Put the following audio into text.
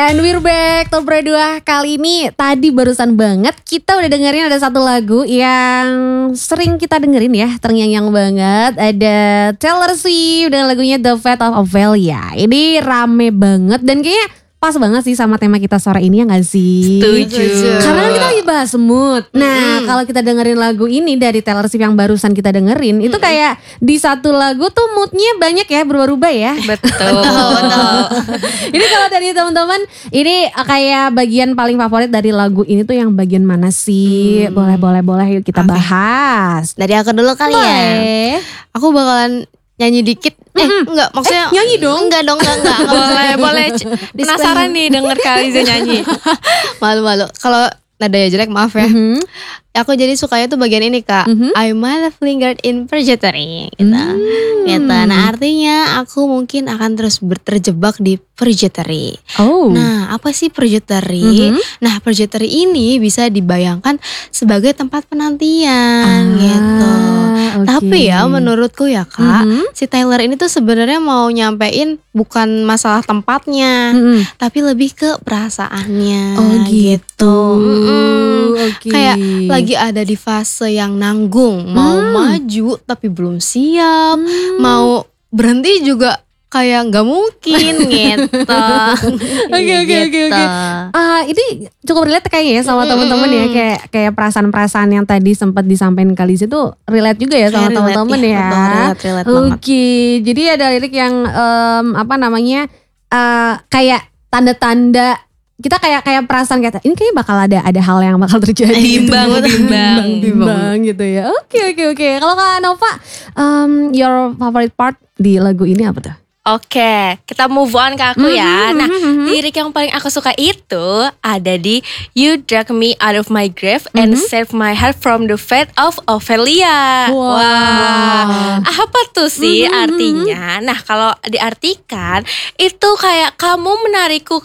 And we're back Top Pro 2. Kali ini tadi barusan banget kita udah dengerin ada satu lagu yang sering kita dengerin ya, terngiang-ngiang banget. Ada Taylor Swift dengan lagunya The Fate of Ophelia. Ini rame banget dan kayaknya pas banget sih sama tema kita sore ini, ya gak sih? Setuju. Karena kan kita lagi bahas mood. Nah kalau kita dengerin lagu ini dari Taylor Swift yang barusan kita dengerin, itu kayak di satu lagu tuh moodnya banyak ya, berubah-ubah ya. Betul. Ini kalau dari teman-teman, ini kayak bagian paling favorit dari lagu ini tuh yang bagian mana sih? Boleh yuk kita bahas. Dari aku dulu kali ya. Boleh. Aku bakalan nyanyi dikit. Enggak, maksudnya nyanyi dong. Enggak dong. Boleh. Penasaran nih denger Kaliza nyanyi. Malu-malu. Kalau nadanya jelek maaf ya. Aku jadi sukanya tuh bagian ini Kak. I might have lingered in purgatory gitu. Nah artinya aku mungkin akan terus terjebak di purgatory. Oh. Nah apa sih purgatory? Nah purgatory ini bisa dibayangkan sebagai tempat penantian gitu. Okay. Tapi ya menurutku ya Kak, si Taylor ini tuh sebenarnya mau nyampein bukan masalah tempatnya, tapi lebih ke perasaannya. Oh gitu. Okay. Kayak lagi ada di fase yang nanggung, mau maju tapi belum siap, mau berhenti juga kayak nggak mungkin gitu. Oke. Ini cukup relate kayaknya ya sama teman-teman ya, kayak perasaan-perasaan yang tadi sempat disampaikan Kaliza itu relate juga ya sama teman-teman ya. Relate Oke, jadi ada lirik yang kayak tanda-tanda kita kayak perasaan kayak ini kayaknya bakal ada hal yang bakal terjadi. Bimbang gitu ya. Oke. Kalau Kak Nova, your favorite part di lagu ini apa tuh? Oke, kita move on ke aku ya. Nah, lirik yang paling aku suka itu ada di You drag me out of my grave and save my heart from the fate of Ophelia. Wah, apa tuh sih artinya? Nah, kalau diartikan itu kayak kamu menarikku